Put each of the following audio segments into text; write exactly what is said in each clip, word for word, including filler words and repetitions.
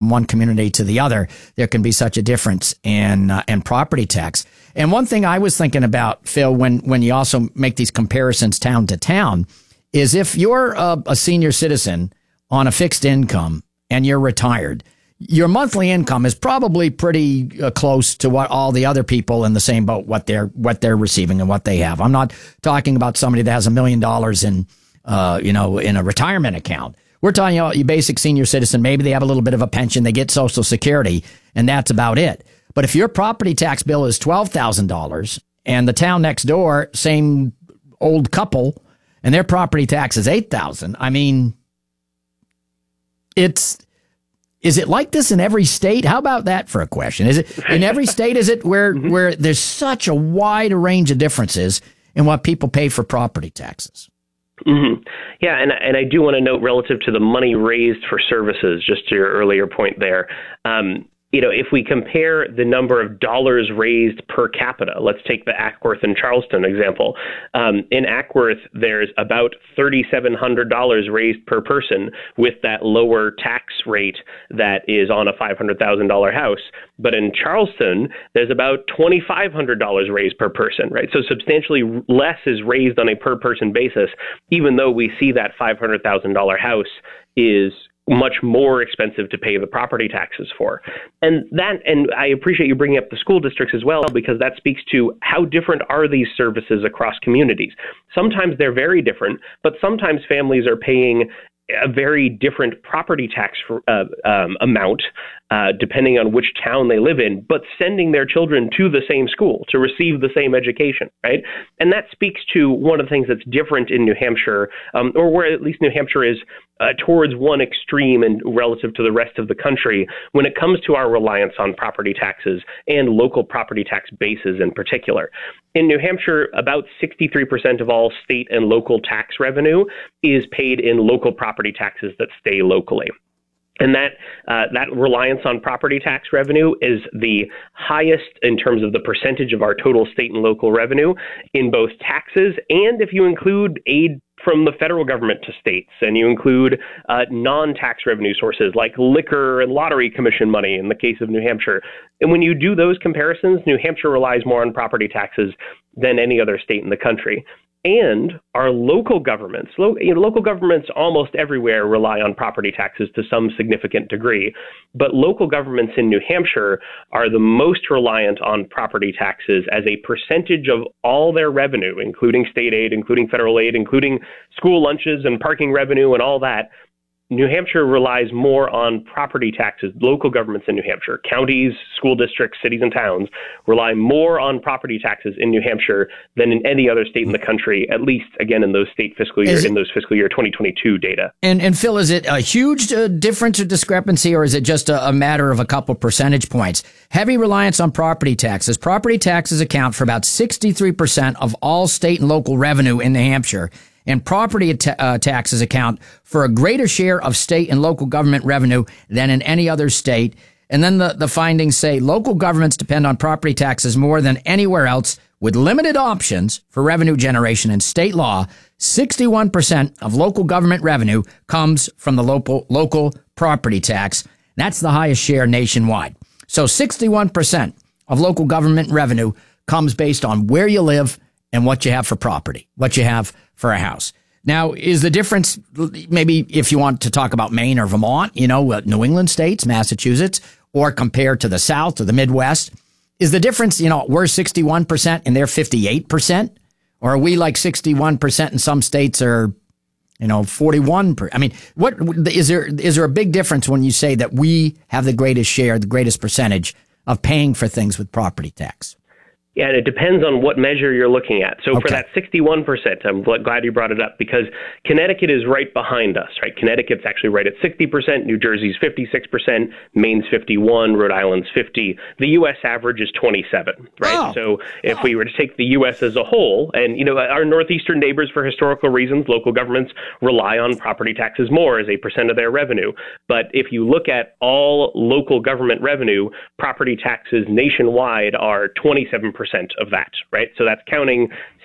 from one community to the other, there can be such a difference in uh, in property tax. And one thing I was thinking about, Phil, when when you also make these comparisons town to town, is if you're a, a senior citizen on a fixed income and you're retired, your monthly income is probably pretty uh, close to what all the other people in the same boat, what they're what they're receiving and what they have. I'm not talking about somebody that has a million dollars in, uh, you know, in a retirement account. We're talking about your basic senior citizen. Maybe they have a little bit of a pension, they get Social Security, and that's about it. But if your property tax bill is twelve thousand dollars and the town next door, same old couple, and their property tax is eight thousand dollars, I mean, it's. Is it like this in every state? How about that for a question? Is it in every state? Is it where mm-hmm. where there's such a wide range of differences in what people pay for property taxes? Mm-hmm. Yeah, and and I do want to note relative to the money raised for services, just to your earlier point there. Um, You know, if we compare the number of dollars raised per capita, let's take the Ackworth and Charleston example. Um, in Ackworth, there's about three thousand seven hundred dollars raised per person with that lower tax rate that is on a five hundred thousand dollars house. But in Charleston, there's about two thousand five hundred dollars raised per person, right? So substantially less is raised on a per person basis, even though we see that five hundred thousand dollars house is much more expensive to pay the property taxes for. And that, and I appreciate you bringing up the school districts as well, because that speaks to how different are these services across communities. Sometimes they're very different, but sometimes families are paying a very different property tax for, uh, um, amount, uh, depending on which town they live in, but sending their children to the same school to receive the same education, right? And that speaks to one of the things that's different in New Hampshire, um, or where at least New Hampshire is uh, towards one extreme and relative to the rest of the country when it comes to our reliance on property taxes and local property tax bases in particular. In New Hampshire, about sixty-three percent of all state and local tax revenue is paid in local property taxes that stay locally. And that uh, that reliance on property tax revenue is the highest in terms of the percentage of our total state and local revenue in both taxes and if you include aid from the federal government to states, and you include uh, non-tax revenue sources like liquor and lottery commission money in the case of New Hampshire. And when you do those comparisons, New Hampshire relies more on property taxes than any other state in the country. And our local governments, lo- you know, local governments almost everywhere rely on property taxes to some significant degree. But local governments in New Hampshire are the most reliant on property taxes as a percentage of all their revenue, including state aid, including federal aid, including school lunches and parking revenue and all that. New Hampshire relies more on property taxes. Local governments in New Hampshire, counties, school districts, cities, and towns rely more on property taxes in New Hampshire than in any other state in the country, at least, again, in those state fiscal year, in those fiscal year twenty twenty-two data. And, and Phil, is it a huge uh, difference or discrepancy, or is it just a, a matter of a couple percentage points? Heavy reliance on property taxes. Property taxes account for about sixty-three percent of all state and local revenue in New Hampshire. And property ta- uh, taxes account for a greater share of state and local government revenue than in any other state. And then the, the findings say local governments depend on property taxes more than anywhere else, with limited options for revenue generation. In state law, sixty-one percent of local government revenue comes from the local local property tax. That's the highest share nationwide. So sixty-one percent of local government revenue comes based on where you live and what you have for property, what you have for a house. Now, is the difference, maybe if you want to talk about Maine or Vermont, you know, uh, New England states, Massachusetts, or compared to the South or the Midwest, is the difference, you know, we're sixty-one percent and they're fifty-eight percent? Or are we like sixty-one percent and some states are, you know, forty-one percent? I mean, what is there, is there a big difference when you say that we have the greatest share, the greatest percentage of paying for things with property tax? Yeah, and it depends on what measure you're looking at. So okay. For that sixty-one percent, I'm glad you brought it up because Connecticut is right behind us, right? Connecticut's actually right at sixty percent, New Jersey's fifty-six percent, Maine's fifty-one, Rhode Island's fifty. The U S average is twenty-seven, right? Oh. So if oh. we were to take the U S as a whole, and, you know, our northeastern neighbors, for historical reasons, local governments rely on property taxes more as a percent of their revenue. But if you look at all local government revenue, property taxes nationwide are twenty-seven percent of that, right? So that's counting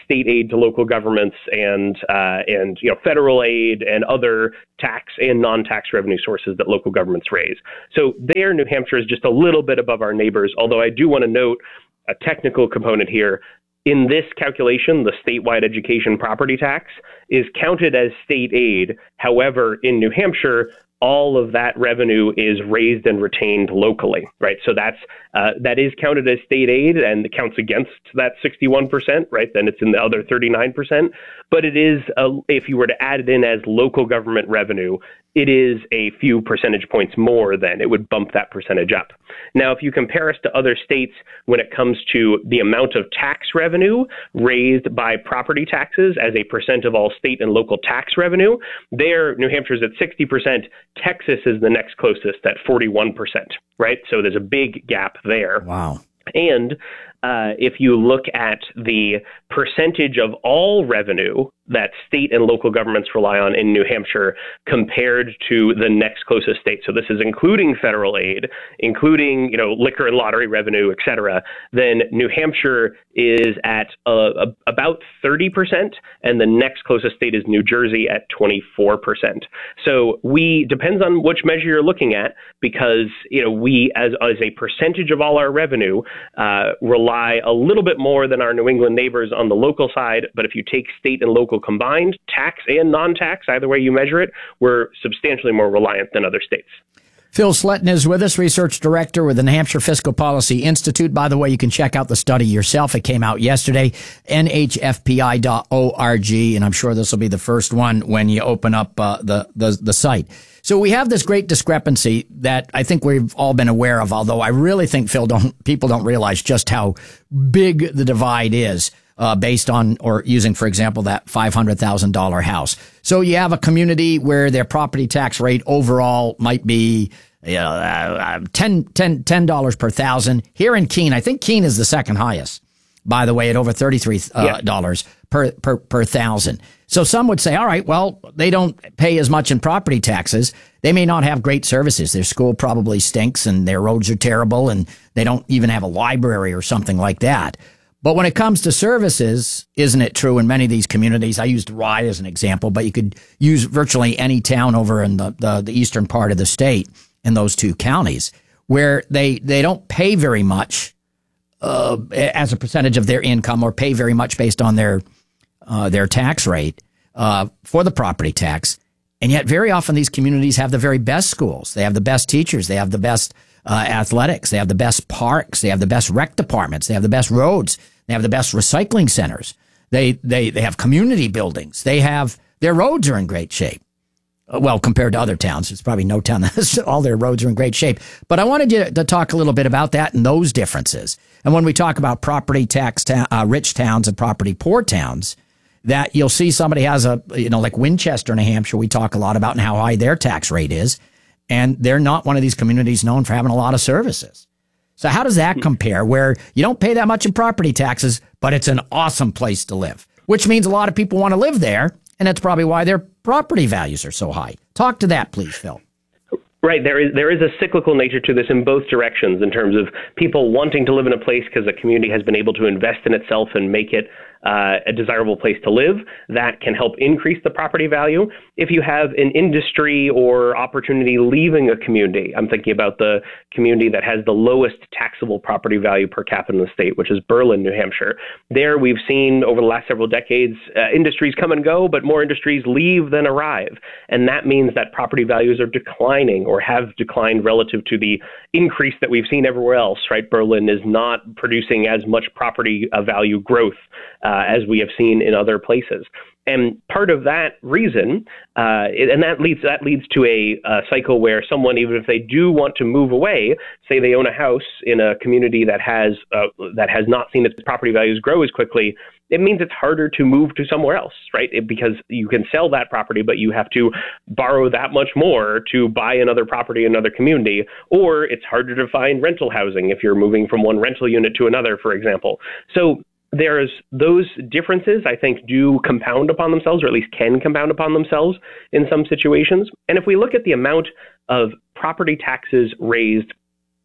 state aid to local governments and uh, and you know federal aid and other tax and non-tax revenue sources that local governments raise. So there, New Hampshire is just a little bit above our neighbors, although I do want to note a technical component here. In this calculation, the statewide education property tax is counted as state aid. However, in New Hampshire, all of that revenue is raised and retained locally, right? So that's uh, that is counted as state aid and it counts against that sixty-one percent, right? Then it's in the other thirty-nine percent. But it is, uh, if you were to add it in as local government revenue, it is a few percentage points more than it would bump that percentage up. Now, if you compare us to other states when it comes to the amount of tax revenue raised by property taxes as a percent of all state and local tax revenue, there, New Hampshire's at sixty percent. Texas is the next closest at forty-one percent, right? So there's a big gap there. Wow. And uh, if you look at the percentage of all revenue that state and local governments rely on in New Hampshire compared to the next closest state, so this is including federal aid, including, you know, liquor and lottery revenue, et cetera, then New Hampshire is at uh, about thirty percent, and the next closest state is New Jersey at twenty-four percent. So we, depends on which measure you're looking at, because, you know, we, as, as a percentage of all our revenue, uh, rely a little bit more than our New England neighbors on the local side, but if you take state and local combined, tax and non-tax, either way you measure it, we're substantially more reliant than other states. Phil Sletton is with us, research director with the New Hampshire Fiscal Policy Institute. By the way, you can check out the study yourself. It came out yesterday, N H F P I dot org, and I'm sure this will be the first one when you open up uh, the, the the site. So we have this great discrepancy that I think we've all been aware of, although I really think, Phil, don't people don't realize just how big the divide is. Uh, based on, or using, for example, that five hundred thousand dollars house. So you have a community where their property tax rate overall might be you know, uh, ten, ten, ten dollars per thousand. Here in Keene, I think Keene is the second highest, by the way, at over thirty-three dollars uh, yeah. per, per, per thousand. So some would say, all right, well, they don't pay as much in property taxes. They may not have great services. Their school probably stinks and their roads are terrible and they don't even have a library or something like that. But when it comes to services, isn't it true in many of these communities? I used Rye as an example, but you could use virtually any town over in the, the, the eastern part of the state in those two counties where they, they don't pay very much uh, as a percentage of their income or pay very much based on their uh, their tax rate uh, for the property tax. And yet very often these communities have the very best schools. They have the best teachers. They have the best uh, athletics. They have the best parks. They have the best rec departments. They have the best roads. They have the best recycling centers. They they they have community buildings. They have their roads are in great shape. Well, compared to other towns, it's probably no town that has all their roads are in great shape. But I wanted you to talk a little bit about that and those differences. And when we talk about property tax ta- uh, rich towns and property poor towns, that you'll see somebody has a, you know, like Winchester, New Hampshire, we talk a lot about and how high their tax rate is. And they're not one of these communities known for having a lot of services. So how does that compare where you don't pay that much in property taxes, but it's an awesome place to live, which means a lot of people want to live there. And that's probably why their property values are so high. Talk to that, please, Phil. Right. There is there is a cyclical nature to this in both directions in terms of people wanting to live in a place because a community has been able to invest in itself and make it uh, a desirable place to live. That can help increase the property value. If you have an industry or opportunity leaving a community, I'm thinking about the community that has the lowest taxable property value per capita in the state, which is Berlin, New Hampshire. There we've seen over the last several decades, uh, industries come and go, but more industries leave than arrive. And that means that property values are declining or have declined relative to the increase that we've seen everywhere else, right? Berlin is not producing as much property uh, value growth uh, as we have seen in other places. And part of that reason, uh, and that leads that leads to a, a cycle where someone, even if they do want to move away, say they own a house in a community that has uh, that has not seen its property values grow as quickly, it means it's harder to move to somewhere else, right? It, because you can sell that property, but you have to borrow that much more to buy another property in another community, or it's harder to find rental housing if you're moving from one rental unit to another, for example. So there's those differences, I think, do compound upon themselves, or at least can compound upon themselves in some situations. And if we look at the amount of property taxes raised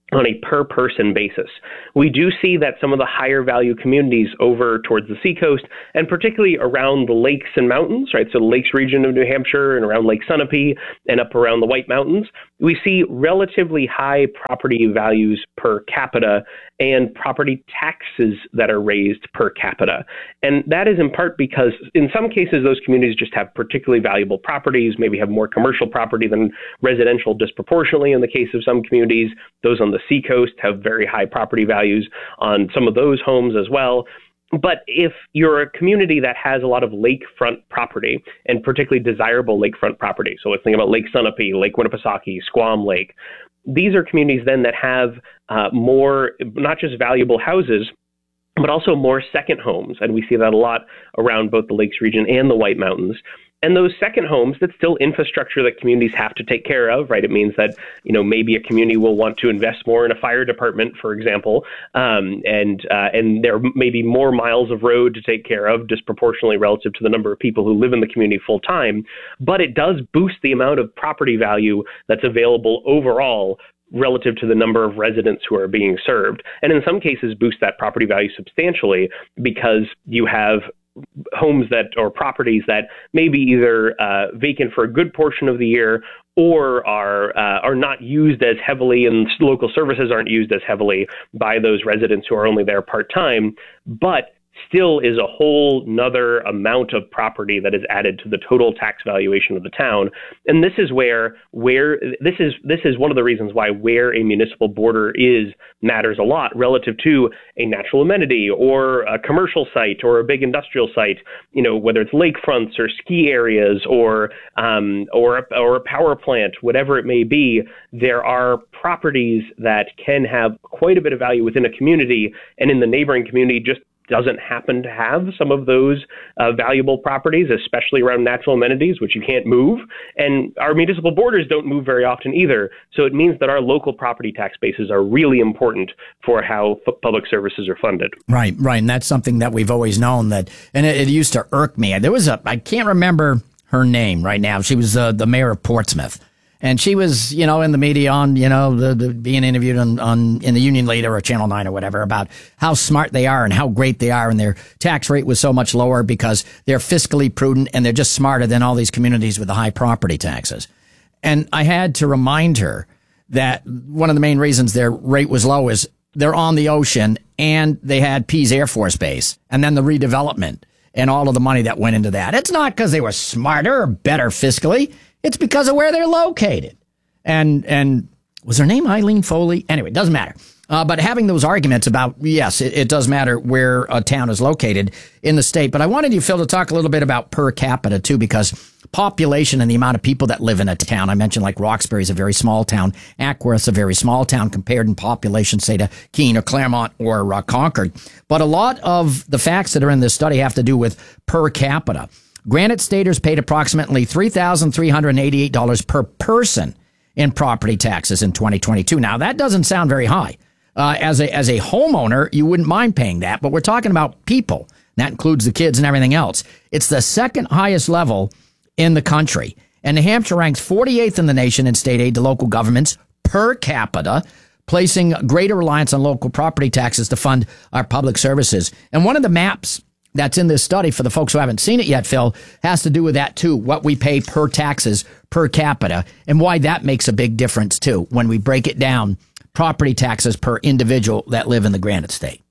on a per person basis. We do see that some of the higher value communities over towards the seacoast, and particularly around the lakes and mountains, right? So the lakes region of New Hampshire and around Lake Sunapee and up around the White Mountains, we see relatively high property values per capita and property taxes that are raised per capita. And that is in part because in some cases, those communities just have particularly valuable properties, maybe have more commercial property than residential disproportionately. In the case of some communities, those on the seacoast have very high property values on some of those homes as well. But if you're a community that has a lot of lakefront property, and particularly desirable lakefront property, so let's think about Lake Sunapee, Lake Winnipesaukee, Squam Lake, these are communities then that have uh, more, not just valuable houses, but also more second homes. And we see that a lot around both the Lakes region and the White Mountains. And those second homes, that's still infrastructure that communities have to take care of, right? It means that, you know, maybe a community will want to invest more in a fire department, for example, um, and uh, and there may be more miles of road to take care of disproportionately relative to the number of people who live in the community full time. But it does boost the amount of property value that's available overall relative to the number of residents who are being served. And in some cases, boost that property value substantially because you have homes that or properties that may be either uh, vacant for a good portion of the year or are uh, are not used as heavily, and local services aren't used as heavily by those residents who are only there part-time, but still is a whole nother amount of property that is added to the total tax valuation of the town. And this is where where this is this is one of the reasons why where a municipal border is matters a lot relative to a natural amenity or a commercial site or a big industrial site, you know, whether it's lakefronts or ski areas or um, or a, or a power plant, whatever it may be. There are properties that can have quite a bit of value within a community, and in the neighboring community just doesn't happen to have some of those uh, valuable properties, especially around natural amenities, which you can't move. And our municipal borders don't move very often either. So it means that our local property tax bases are really important for how f- public services are funded. Right, right. And that's something that we've always known that, and it, it used to irk me. There was a, I can't remember her name right now. She was uh, the mayor of Portsmouth. And she was, you know, in the media on, you know, the, the, being interviewed on, on in the Union Leader or Channel nine or whatever about how smart they are and how great they are. And their tax rate was so much lower because they're fiscally prudent and they're just smarter than all these communities with the high property taxes. And I had to remind her that one of the main reasons their rate was low is they're on the ocean and they had Pease Air Force Base and then the redevelopment and all of the money that went into that. It's not because they were smarter or better fiscally. It's because of where they're located. And and was her name Eileen Foley? Anyway, it doesn't matter. Uh, but having those arguments about, yes, it, it does matter where a town is located in the state. But I wanted you, Phil, to talk a little bit about per capita, too, because population and the amount of people that live in a town. I mentioned like Roxbury is a very small town. Ackworth's a very small town compared in population, say, to Keene or Claremont or uh, Concord. But a lot of the facts that are in this study have to do with per capita. Granite Staters paid approximately three thousand three hundred eighty-eight dollars per person in property taxes in twenty twenty-two. Now, that doesn't sound very high. Uh, as a as a homeowner, you wouldn't mind paying that, but we're talking about people. That includes the kids and everything else. It's the second highest level in the country. And New Hampshire ranks forty-eighth in the nation in state aid to local governments per capita, placing greater reliance on local property taxes to fund our public services. And one of the maps that's in this study, for the folks who haven't seen it yet, Phil, has to do with that, too, what we pay per taxes per capita and why that makes a big difference, too, when we break it down, property taxes per individual that live in the Granite State.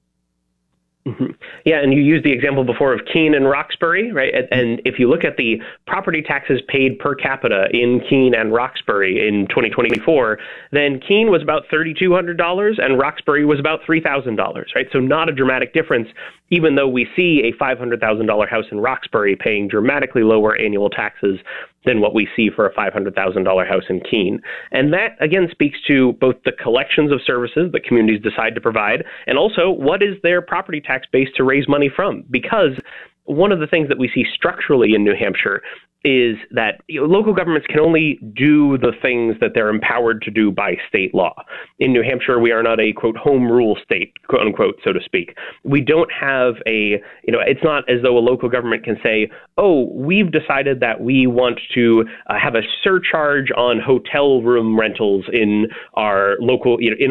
Mm-hmm. Yeah, and you used the example before of Keene and Roxbury, right? And, and if you look at the property taxes paid per capita in Keene and Roxbury in twenty twenty-four, then Keene was about three thousand two hundred dollars and Roxbury was about three thousand dollars, right? So not a dramatic difference, even though we see a five hundred thousand dollars house in Roxbury paying dramatically lower annual taxes than what we see for a five hundred thousand dollars house in Keene. And that, again, speaks to both the collections of services that communities decide to provide, and also what is their property tax base to raise money from. Because one of the things that we see structurally in New Hampshire is that, you know, local governments can only do the things that they're empowered to do by state law. In New Hampshire, we are not a, quote, home rule state, quote unquote, so to speak. We don't have a, you know, it's not as though a local government can say, oh, we've decided that we want to uh, have a surcharge on hotel room rentals in our local, you know, in our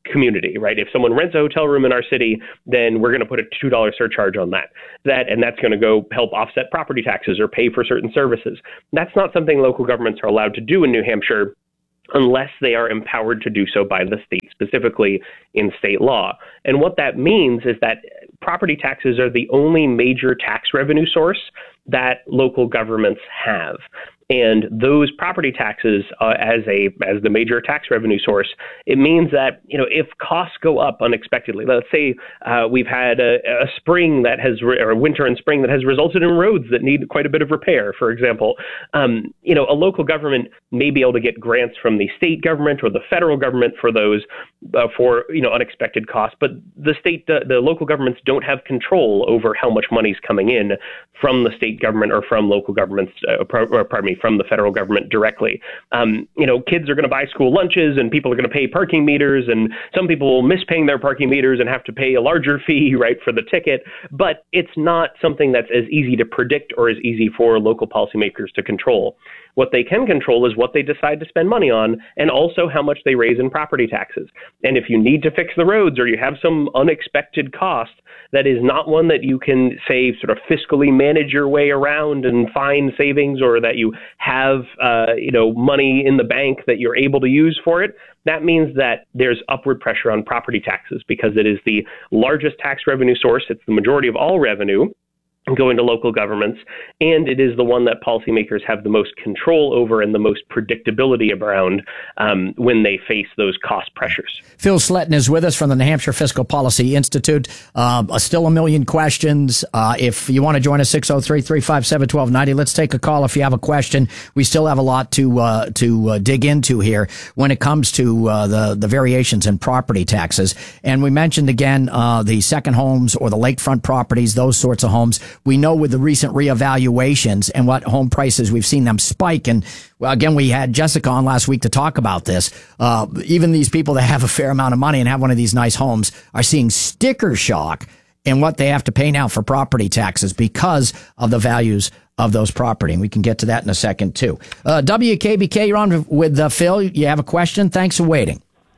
community, right? If someone rents a hotel room in our city, then we're going to put a two dollars surcharge on that. That and that's going to go help offset property taxes or pay for certain services. That's not something local governments are allowed to do in New Hampshire unless they are empowered to do so by the state, specifically in state law. And what that means is that property taxes are the only major tax revenue source that local governments have. And those property taxes, uh, as a as the major tax revenue source, it means that, you know, if costs go up unexpectedly, let's say uh, we've had a, a spring that has, re- or a winter and spring that has resulted in roads that need quite a bit of repair, for example, um, you know, a local government may be able to get grants from the state government or the federal government for those, uh, for, you know, unexpected costs. But the state, uh, the local governments don't have control over how much money is coming in from the state government or from local governments, uh, pro- or pardon me, from the federal government directly. Um, you know, kids are going to buy school lunches and people are going to pay parking meters, and some people will miss paying their parking meters and have to pay a larger fee, right, for the ticket. But it's not something that's as easy to predict or as easy for local policymakers to control. What they can control is what they decide to spend money on and also how much they raise in property taxes. And if you need to fix the roads or you have some unexpected cost that is not one that you can, say, sort of fiscally manage your way around and find savings, or that you have, uh, you know, money in the bank that you're able to use for it, that means that there's upward pressure on property taxes because it is the largest tax revenue source. It's the majority of all revenue going to local governments, and it is the one that policymakers have the most control over and the most predictability around um, when they face those cost pressures. Phil Sletton is with us from the New Hampshire Fiscal Policy Institute. Uh, still a million questions. Uh, if you want to join us, six oh three, three five seven, one two nine oh. Let's take a call if you have a question. We still have a lot to uh, to uh, dig into here when it comes to uh, the, the variations in property taxes. And we mentioned again uh, the second homes or the lakefront properties, those sorts of homes. We know with the recent reevaluations and what home prices, we've seen them spike. And well, again, we had Jessica on last week to talk about this. Uh, even these people that have a fair amount of money and have one of these nice homes are seeing sticker shock in what they have to pay now for property taxes because of the values of those property. And we can get to that in a second, too. Uh, W K B K, you're on with uh, Phil. You have a question? Thanks for waiting.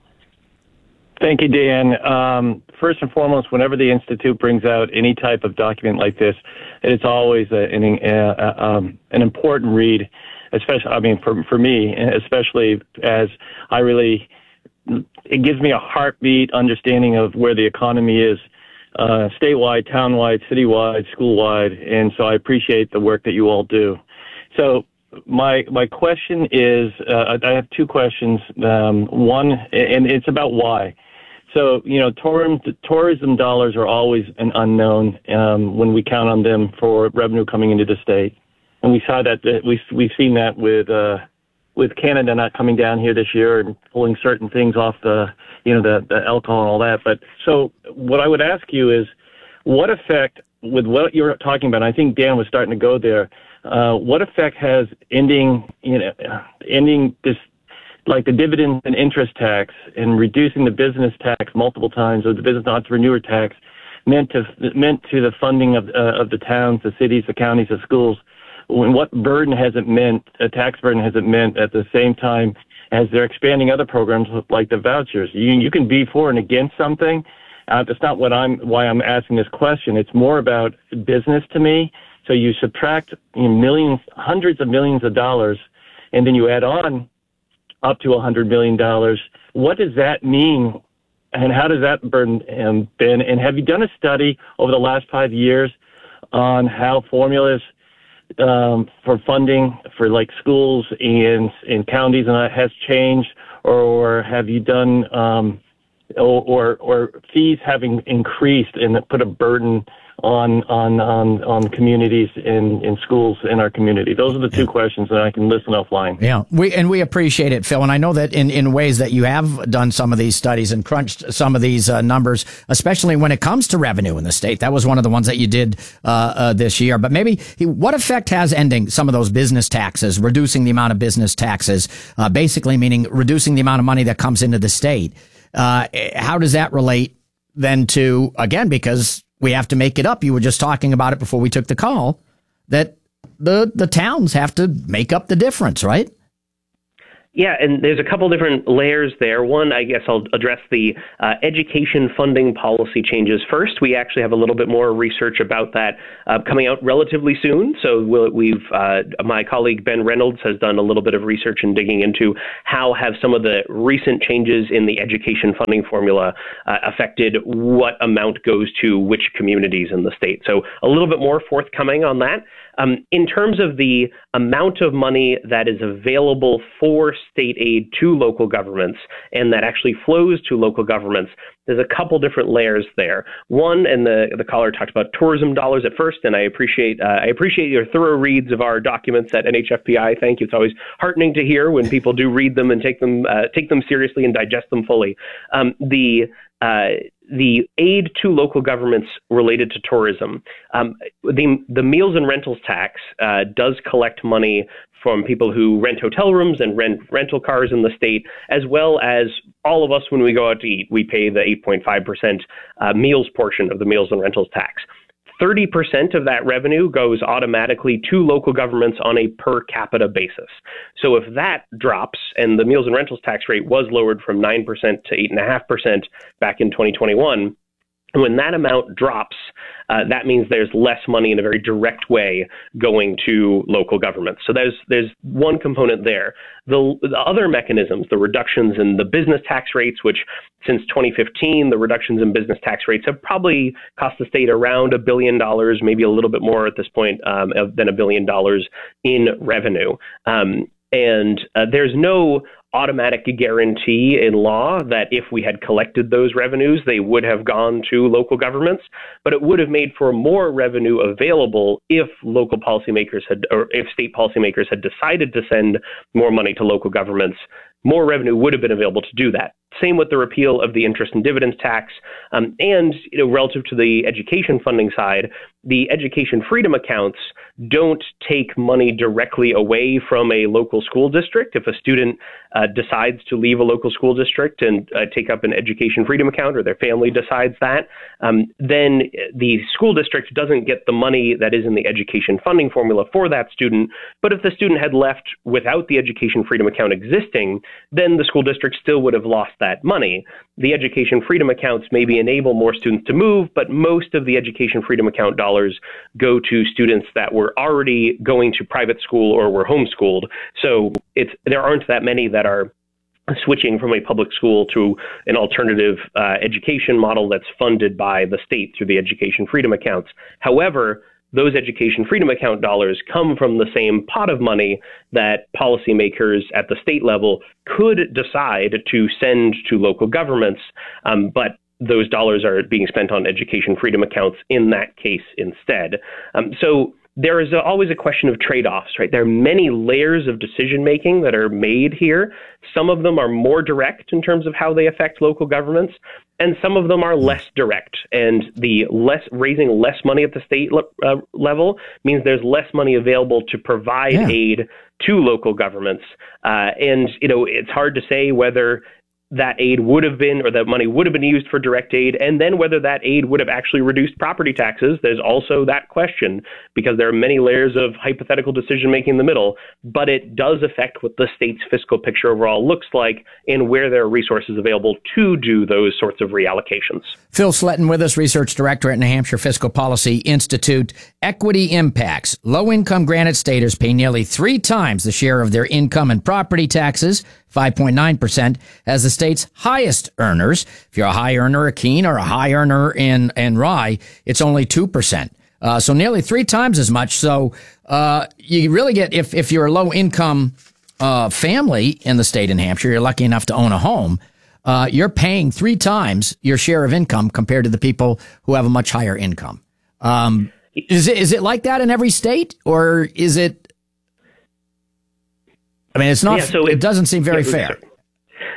Thank you, Dan. Um, first and foremost, whenever the Institute brings out any type of document like this, it's always a, an, a, um, an important read, especially, I mean, for, for me, especially as I really, it gives me a heartbeat understanding of where the economy is, uh, statewide, townwide, citywide, schoolwide. And so I appreciate the work that you all do. So My my question is, uh, I have two questions. Um, one, and it's about why. So, you know, tourism, tourism dollars are always an unknown um, when we count on them for revenue coming into the state. And we saw that, that we've, we've seen that with uh, with Canada not coming down here this year and pulling certain things off the, you know, the, the alcohol and all that. But so what I would ask you is, what effect, with what you're talking about, and I think Dan was starting to go there, Uh, what effect has ending, you know, ending this, like the dividend and interest tax, and reducing the business tax multiple times, or the business entrepreneur tax, meant to meant to the funding of uh, of the towns, the cities, the counties, the schools? When what burden has it meant? A tax burden has it meant at the same time as they're expanding other programs like the vouchers? You you can be for and against something. Uh, that's not what I'm why I'm asking this question. It's more about business to me. So you subtract you know, millions, hundreds of millions of dollars, and then you add on up to one hundred million dollars. What does that mean, and how does that burden um, Ben? And have you done a study over the last five years on how formulas um, for funding for like schools and, and counties and that has changed, or have you done, um, or, or, or fees having increased and put a burden on on on on communities in in schools in our community? Those are the two yeah. questions, and I can listen offline. Yeah, we and we appreciate it, Phil. And I know that in in ways that you have done some of these studies and crunched some of these uh, numbers, especially when it comes to revenue in the state. That was one of the ones that you did uh, uh this year. But maybe what effect has ending some of those business taxes, reducing the amount of business taxes, uh, basically meaning reducing the amount of money that comes into the state? Uh, how does that relate then to, again, because we have to make it up. You were just talking about it before we took the call, that the the towns have to make up the difference, right? Yeah, and there's a couple different layers there. One, I guess I'll address the uh, education funding policy changes first. We actually have a little bit more research about that uh, coming out relatively soon. So we'll, we've uh, my colleague Ben Reynolds has done a little bit of research and digging into how have some of the recent changes in the education funding formula uh, affected what amount goes to which communities in the state. So a little bit more forthcoming on that. Um, in terms of the amount of money that is available for state aid to local governments and that actually flows to local governments, there's a couple different layers there. One, and the the caller talked about tourism dollars at first, and I appreciate uh, I appreciate your thorough reads of our documents at N H F P I. Thank you. It's always heartening to hear when people do read them and take them uh, take them seriously and digest them fully. Um, the uh, the aid to local governments related to tourism, um, the the meals and rentals tax uh, does collect money from people who rent hotel rooms and rent rental cars in the state, as well as all of us when we go out to eat. We pay the eight point five percent uh, meals portion of the meals and rentals tax. thirty percent of that revenue goes automatically to local governments on a per capita basis. So if that drops, and the meals and rentals tax rate was lowered from nine percent to eight point five percent back in twenty twenty-one, when that amount drops, uh, that means there's less money in a very direct way going to local governments. So there's there's one component there. The, the other mechanisms, the reductions in the business tax rates, which since twenty fifteen, the reductions in business tax rates have probably cost the state around a billion dollars, maybe a little bit more at this point um, than a billion dollars in revenue. Um, and uh, there's no automatic guarantee in law that if we had collected those revenues, they would have gone to local governments, but it would have made for more revenue available if local policymakers had, or if state policymakers had decided to send more money to local governments. More revenue would have been available to do that. Same with the repeal of the interest and dividends tax. Um, and you know, relative to the education funding side, the education freedom accounts don't take money directly away from a local school district. If a student uh, decides to leave a local school district and uh, take up an education freedom account, or their family decides that, um, then the school district doesn't get the money that is in the education funding formula for that student. But if the student had left without the education freedom account existing, then the school district still would have lost that money. The education freedom accounts maybe enable more students to move, but most of the education freedom account dollars go to students that were already going to private school or were homeschooled. So it's there aren't that many that are switching from a public school to an alternative uh, education model that's funded by the state through the education freedom accounts. However, those education freedom account dollars come from the same pot of money that policymakers at the state level could decide to send to local governments, um, but those dollars are being spent on education freedom accounts in that case instead. Um, so there is a, always a question of trade-offs, right? There are many layers of decision-making that are made here. Some of them are more direct in terms of how they affect local governments, and some of them are less direct. And the less raising less money at the state le- uh, level means there's less money available to provide yeah. aid to local governments. Uh, and, you know, it's hard to say whether that aid would have been, or that money would have been used for direct aid, and then whether that aid would have actually reduced property taxes. There's also that question, because there are many layers of hypothetical decision-making in the middle, but it does affect what the state's fiscal picture overall looks like and where there are resources available to do those sorts of reallocations. Phil Sletton with us, Research Director at New Hampshire Fiscal Policy Institute. Equity impacts. Low-income Granite Staters pay nearly three times the share of their income and property taxes, five point nine percent, as the state's highest earners. If you're a high earner at Keene or a high earner in, in Rye, it's only two percent. Uh, so nearly three times as much. So uh, you really get, if, if you're a low income uh, family in the state of New Hampshire, you're lucky enough to own a home, uh, you're paying three times your share of income compared to the people who have a much higher income. Um, is it, is it like that in every state, or is it, I mean, it's not, yeah, so it, it doesn't seem very yeah, fair.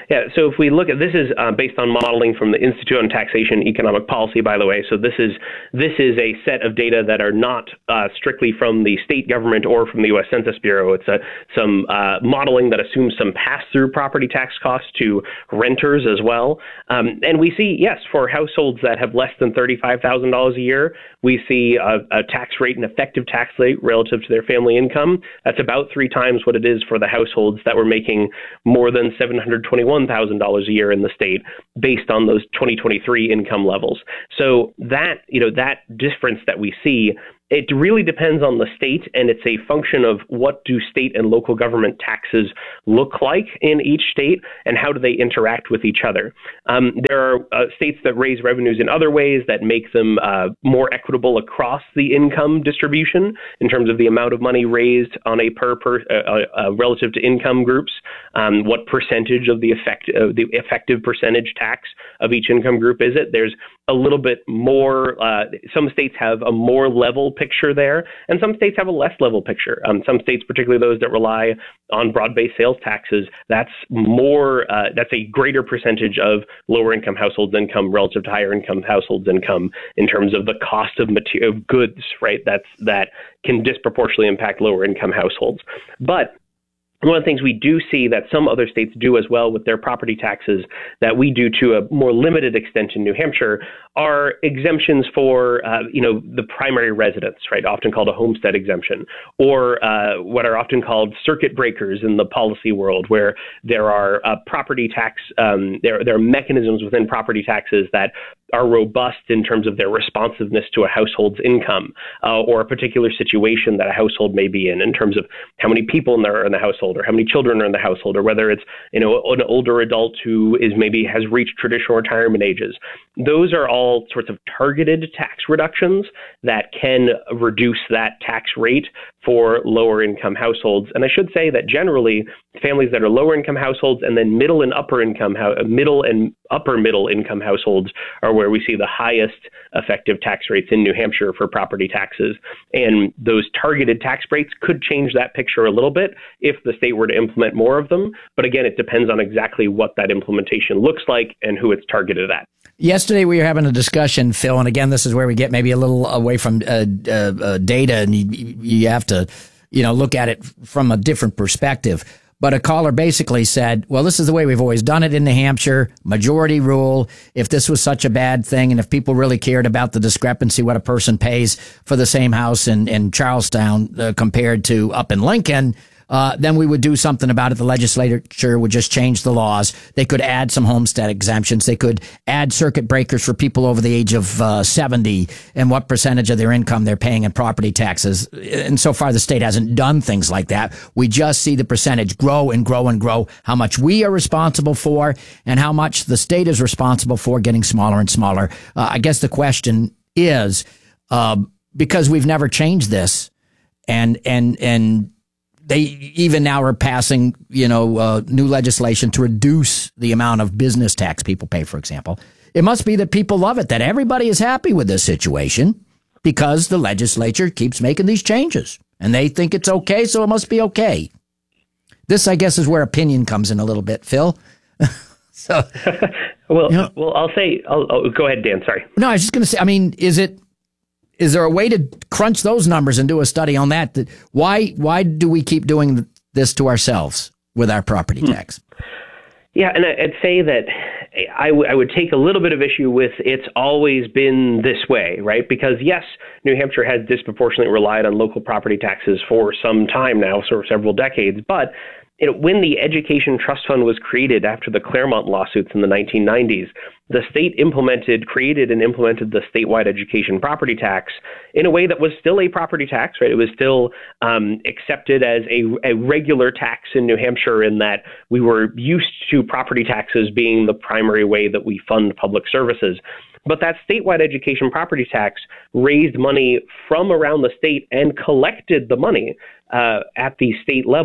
Yeah, so if we look at this is uh, based on modeling from the Institute on Taxation and Economic Policy, by the way. So this is this is a set of data that are not uh, strictly from the state government or from the U S Census Bureau. It's a, some uh, modeling that assumes some pass-through property tax costs to renters as well. Um, and we see, yes, for households that have less than thirty-five thousand dollars a year, we see a, a tax rate, an effective tax rate relative to their family income. That's about three times what it is for the households that were making more than seven hundred twenty-one thousand dollars a year in the state based on those twenty twenty-three income levels. So that, you know, that difference that we see, it really depends on the state, and it's a function of what do state and local government taxes look like in each state, and how do they interact with each other. Um, there are uh, states that raise revenues in other ways that make them uh, more equitable across the income distribution in terms of the amount of money raised on a per, per uh, uh, relative to income groups, um, what percentage of the effect uh, the effective percentage tax of each income group is it. There's a little bit more, uh, some states have a more level picture there, and some states have a less level picture. Um, some states, particularly those that rely on broad-based sales taxes, that's more, uh, that's a greater percentage of lower income households' income relative to higher income households' income in terms of the cost of material of goods, right? That's that can disproportionately impact lower income households. But one of the things we do see that some other states do as well with their property taxes that we do to a more limited extent in New Hampshire are exemptions for, uh, you know, the primary residence, right, often called a homestead exemption, or uh, what are often called circuit breakers in the policy world, where there are uh, property tax, um, there, there are mechanisms within property taxes that are robust in terms of their responsiveness to a household's income uh, or a particular situation that a household may be in, in terms of how many people in there are in the household, or how many children are in the household, or whether it's, you know, an older adult who is maybe has reached traditional retirement ages. Those are all sorts of targeted tax reductions that can reduce that tax rate for lower income households. And I should say that generally families that are lower income households and then middle and upper income, middle and upper middle income households are where we see the highest effective tax rates in New Hampshire for property taxes. And those targeted tax rates could change that picture a little bit if the state were to implement more of them. But again, it depends on exactly what that implementation looks like and who it's targeted at. Yesterday, we were having a discussion, Phil, and again, this is where we get maybe a little away from uh, uh, uh, data, and you, you have to, you know, look at it from a different perspective. But a caller basically said, well, this is the way we've always done it in New Hampshire, majority rule. If this was such a bad thing, and if people really cared about the discrepancy, what a person pays for the same house in, in Charlestown uh, compared to up in Lincoln, Uh, then we would do something about it. The legislature would just change the laws. They could add some homestead exemptions. They could add circuit breakers for people over the age of uh, seventy and what percentage of their income they're paying in property taxes. And so far, the state hasn't done things like that. We just see the percentage grow and grow and grow, how much we are responsible for and how much the state is responsible for, getting smaller and smaller. Uh, I guess the question is, uh, because we've never changed this, and and and they even now are passing, you know, uh, new legislation to reduce the amount of business tax people pay, for example. It must be that people love it, that everybody is happy with this situation because the legislature keeps making these changes and they think it's okay, so it must be okay. This, I guess, is where opinion comes in a little bit, Phil. so, well, you know, well, I'll say, I'll, I'll, go ahead, Dan, sorry. No, I was just going to say, I mean, is it, Is there a way to crunch those numbers and do a study on that? That why why do we keep doing this to ourselves with our property tax? Yeah, and I'd say that I, w- I would take a little bit of issue with it's always been this way, right? Because yes, New Hampshire has disproportionately relied on local property taxes for some time now, sort of several decades, but you know, when the Education Trust Fund was created after the Claremont lawsuits in the nineteen nineties, the state implemented, created and implemented the statewide education property tax in a way that was still a property tax, right? It was still um, accepted as a, a regular tax in New Hampshire in that we were used to property taxes being the primary way that we fund public services. But that statewide education property tax raised money from around the state and collected the money uh, at the state level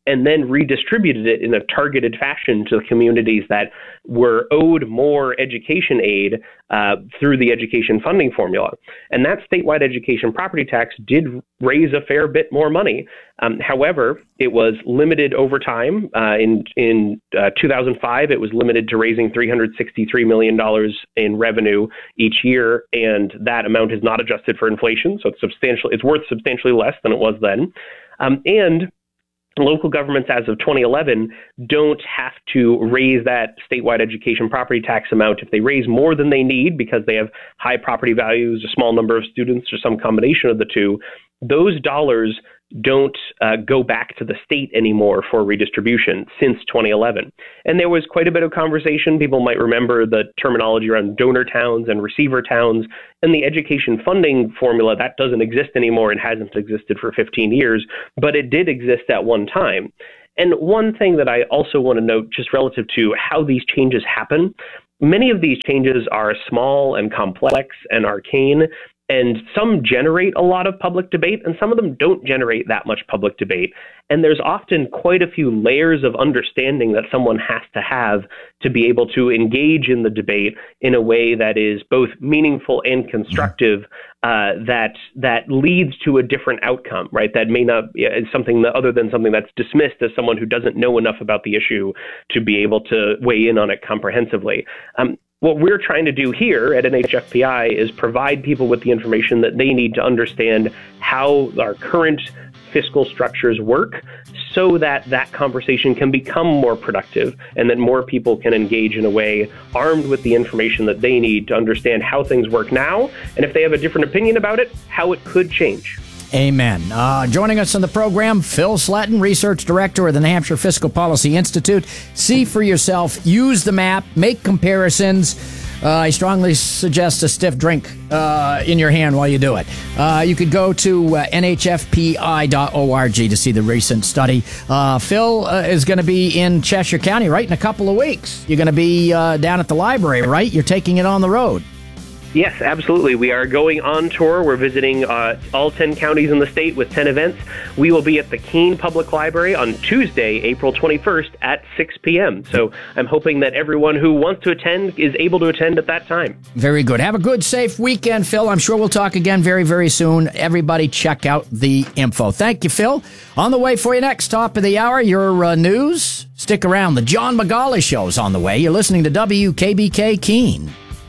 and then redistributed it in a targeted fashion to the communities that were owed more education aid uh, through the education funding formula. And that statewide education property tax did raise a fair bit more money. Um, however, it was limited over time. Uh, in in uh, two thousand five, it was limited to raising three hundred sixty-three million dollars in revenue each year, and that amount is not adjusted for inflation, so it's substantial. It's worth substantially less than it was then. Um, and local governments as of twenty eleven don't have to raise that statewide education property tax amount if they raise more than they need because they have high property values, a small number of students, or some combination of the two. Those dollars don't uh, go back to the state anymore for redistribution since twenty eleven. And there was quite a bit of conversation. People might remember the terminology around donor towns and receiver towns, and the education funding formula. That doesn't exist anymore and hasn't existed for fifteen years, but it did exist at one time. And one thing that I also want to note, just relative to how these changes happen, many of these changes are small and complex and arcane, and some generate a lot of public debate, and some of them don't generate that much public debate. And there's often quite a few layers of understanding that someone has to have to be able to engage in the debate in a way that is both meaningful and constructive, uh, that that leads to a different outcome, right? That may not be something that, other than something that's dismissed as someone who doesn't know enough about the issue to be able to weigh in on it comprehensively. Um, What we're trying to do here at N H F P I is provide people with the information that they need to understand how our current fiscal structures work so that that conversation can become more productive and that more people can engage in a way armed with the information that they need to understand how things work now, and if they have a different opinion about it, how it could change. Amen. Uh, joining us on the program, Phil Slatton, Research Director of the New Hampshire Fiscal Policy Institute. See for yourself. Use the map. Make comparisons. Uh, I strongly suggest a stiff drink uh, in your hand while you do it. Uh, you could go to uh, N H F P I dot org to see the recent study. Uh, Phil uh, is going to be in Cheshire County, right, in a couple of weeks. You're going to be uh, down at the library, right? You're taking it on the road. Yes, absolutely. We are going on tour. We're visiting uh, all ten counties in the state with ten events. We will be at the Keene Public Library on Tuesday, April twenty-first at six p.m. So I'm hoping that everyone who wants to attend is able to attend at that time. Very good. Have a good, safe weekend, Phil. I'm sure we'll talk again very, very soon. Everybody check out the info. Thank you, Phil. On the way for you next, top of the hour, your uh, news. Stick around. The John McGauley Show's on the way. You're listening to W K B K Keene.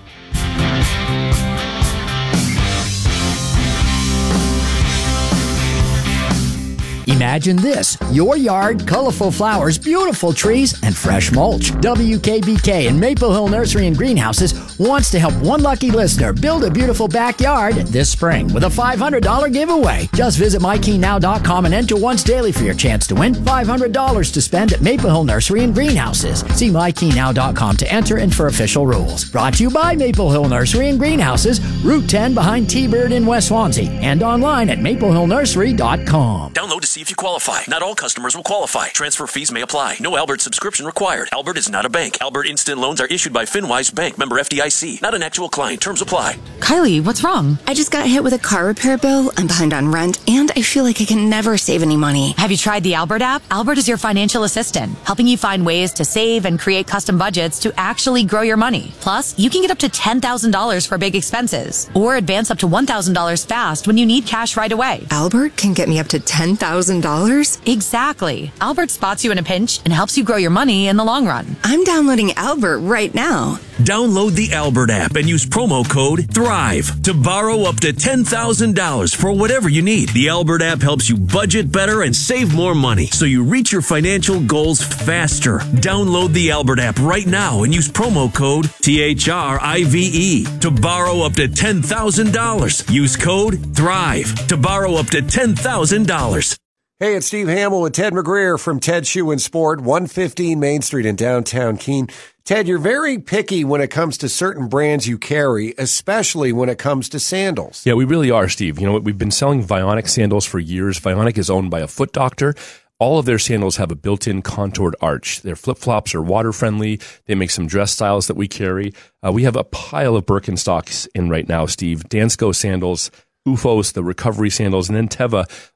Imagine this, your yard, colorful flowers, beautiful trees, and fresh mulch. W K B K and Maple Hill Nursery and Greenhouses wants to help one lucky listener build a beautiful backyard this spring with a five hundred dollars giveaway. Just visit my keene now dot com and enter once daily for your chance to win five hundred dollars to spend at Maple Hill Nursery and Greenhouses. See my keene now dot com to enter and for official rules. Brought to you by Maple Hill Nursery and Greenhouses, Route ten behind T-Bird in West Swansea, and online at maple hill nursery dot com. Download to see if you qualify. Not all customers will qualify. Transfer fees may apply. No Albert subscription required. Albert is not a bank. Albert Instant Loans are issued by FinWise Bank, member F D I C. Not an actual client. Terms apply. Kylie, what's wrong? I just got hit with a car repair bill. I'm behind on rent, and I feel like I can never save any money. Have you tried the Albert app? Albert is your financial assistant, helping you find ways to save and create custom budgets to actually grow your money. Plus, you can get up to ten thousand dollars for big expenses, or advance up to one thousand dollars fast when you need cash right away. Albert can get me up to ten thousand dollars? Exactly. Albert spots you in a pinch and helps you grow your money in the long run. I'm downloading Albert right now. Download the Albert app and use promo code THRIVE to borrow up to ten thousand dollars for whatever you need. The Albert app helps you budget better and save more money so you reach your financial goals faster. Download the Albert app right now and use promo code T H R I V E to borrow up to ten thousand dollars. Use code THRIVE to borrow up to ten thousand dollars. Hey, it's Steve Hamill with Ted McGreer from Ted Shoe and Sport, one fifteen Main Street in downtown Keene. Ted, you're very picky when it comes to certain brands you carry, especially when it comes to sandals. Yeah, we really are, Steve. You know, we've been selling Vionic sandals for years. Vionic is owned by a foot doctor. All of their sandals have a built-in contoured arch. Their flip-flops are water-friendly. They make some dress styles that we carry. Uh, we have a pile of Birkenstocks in right now, Steve. Dansko sandals, U F Os, the recovery sandals, and then Teva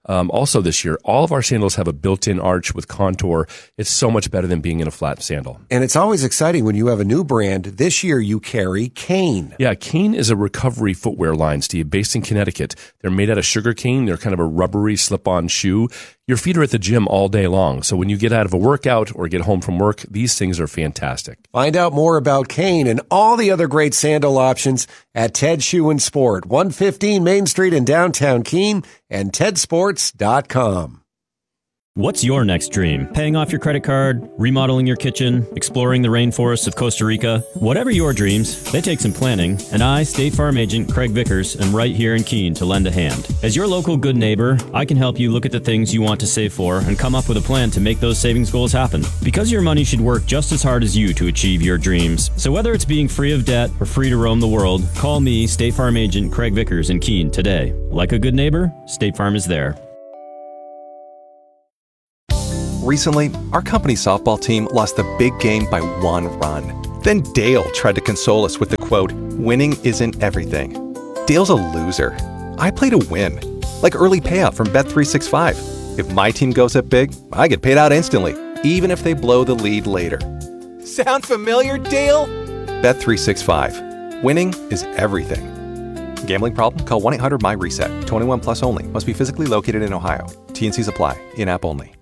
Um, also this year, all of our sandals have a built-in arch with contour. It's so much better than being in a flat sandal. And it's always exciting when you have a new brand. This year you carry Kane. Yeah, Kane is a recovery footwear line, Steve, based in Connecticut. They're made out of sugar cane. They're kind of a rubbery slip-on shoe. Your feet are at the gym all day long. So when you get out of a workout or get home from work, these things are fantastic. Find out more about Kane and all the other great sandal options at Ted Shoe and Sport, one fifteen Main Street in downtown Keene, and ted sports dot com. What's your next dream? Paying off your credit card, remodeling your kitchen, exploring the rainforests of Costa Rica? Whatever your dreams, they take some planning, and I, State Farm Agent Craig Vickers, am right here in Keene to lend a hand. As your local good neighbor, I can help you look at the things you want to save for and come up with a plan to make those savings goals happen. Because your money should work just as hard as you to achieve your dreams. So whether it's being free of debt or free to roam the world, call me, State Farm Agent Craig Vickers in Keene today. Like a good neighbor, State Farm is there. Recently, our company softball team lost the big game by one run. Then Dale tried to console us with the quote, "Winning isn't everything." Dale's a loser. I play to win. Like early payout from Bet three sixty-five. If my team goes up big, I get paid out instantly, even if they blow the lead later. Sound familiar, Dale? Bet three sixty-five. Winning is everything. Gambling problem? Call one eight hundred M Y RESET. twenty-one plus only. Must be physically located in Ohio. T and C's apply. In-app only.